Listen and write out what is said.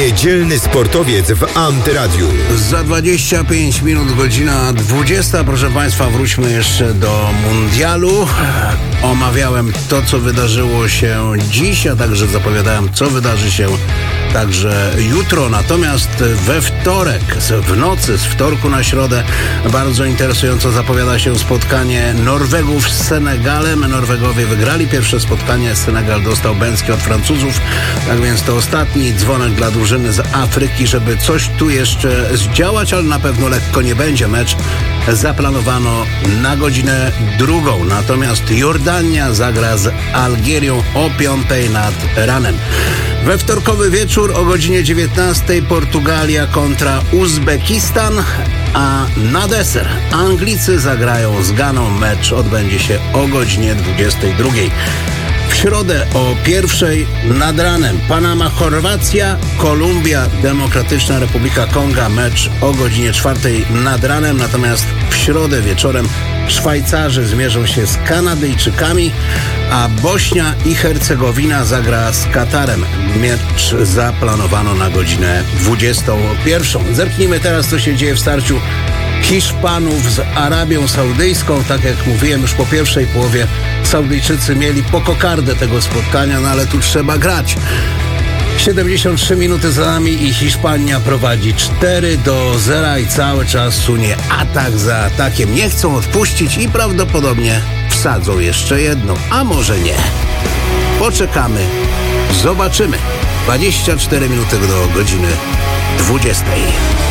Niedzielny sportowiec w Antyradiu. Za 25 minut godzina 20. Proszę Państwa, wróćmy jeszcze do mundialu. Omawiałem to, co wydarzyło się dziś, a także zapowiadałem, co wydarzy się także jutro. Natomiast we wtorek, w nocy z wtorku na środę, bardzo interesująco zapowiada się spotkanie Norwegów z Senegalem. Norwegowie wygrali pierwsze spotkanie, Senegal dostał bęcki od Francuzów. Tak więc to ostatni dzwonek dla drużyny z Afryki, żeby coś tu jeszcze zdziałać, ale na pewno lekko nie będzie. Mecz zaplanowano na godzinę 2. Natomiast Jordania zagra z Algierią o 5 nad ranem. We wtorkowy wieczór o godzinie 19 Portugalia kontra Uzbekistan, a na deser Anglicy zagrają z Ganą. Mecz odbędzie się o godzinie 22. W środę o 1 nad ranem Panama, Chorwacja, Kolumbia, Demokratyczna Republika Konga. Mecz o godzinie 4 nad ranem. Natomiast w środę wieczorem Szwajcarzy zmierzą się z Kanadyjczykami, a Bośnia i Hercegowina zagra z Katarem. Mecz zaplanowano na godzinę 21. Zerknijmy teraz, co się dzieje w starciu Hiszpanów z Arabią Saudyjską. Tak jak mówiłem, już po pierwszej połowie Saudyjczycy mieli po kokardę tego spotkania, no ale tu trzeba grać. 73 minuty za nami i Hiszpania prowadzi 4-0 i cały czas sunie atak za atakiem. Nie chcą odpuścić i prawdopodobnie wsadzą jeszcze jedną, a może nie. Poczekamy, zobaczymy. 24 minuty do godziny 20.